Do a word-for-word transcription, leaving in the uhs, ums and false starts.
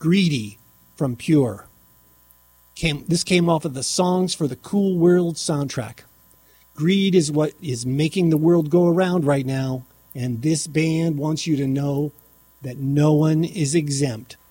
Greedy from Pure. Came, this came off of the Songs for the Cool World soundtrack. Greed is what is making the world go around right now, and this band wants you to know that no one is exempt